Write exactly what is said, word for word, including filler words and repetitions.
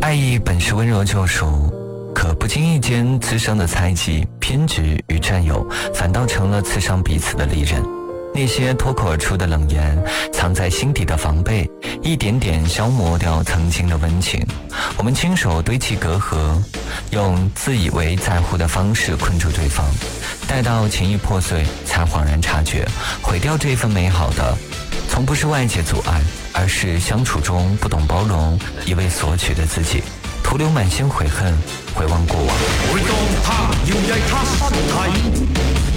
爱意本是温柔救赎，可不经意间滋生的猜忌、偏执与占有，反倒成了刺伤彼此的利刃。那些脱口而出的冷言，藏在心底的防备，一点点消磨掉曾经的温情。我们亲手堆砌隔阂，用自以为在乎的方式困住对方，待到情谊破碎，才恍然察觉，毁掉这份美好的从不是外界阻碍，而是相处中不懂包容、一味索取的自己，徒留满心悔恨，回望过往。 每當他搖曳他身體，